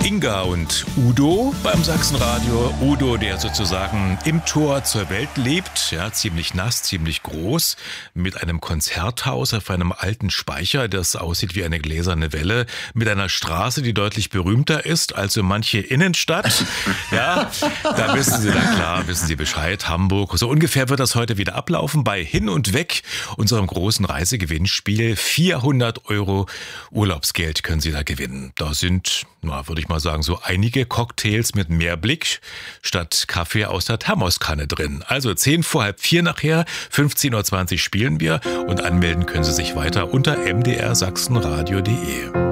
Inga und Udo beim Sachsenradio. Udo, der sozusagen im Tor zur Welt lebt, ja, ziemlich nass, ziemlich groß, mit einem Konzerthaus auf einem alten Speicher, das aussieht wie eine gläserne Welle, mit einer Straße, die deutlich berühmter ist als so manche Innenstadt. Ja, da wissen Sie dann klar, wissen Sie Bescheid, Hamburg. So ungefähr wird das heute wieder ablaufen bei Hin und Weg, unserem großen Reisegewinnspiel. 400 € Urlaubsgeld können Sie da gewinnen. Da sind, würde ich mal sagen, so einige Cocktails mit Meerblick statt Kaffee aus der Thermoskanne drin. Also 3:10 nachher, 15:20 Uhr spielen wir und anmelden können Sie sich weiter unter mdrsachsenradio.de.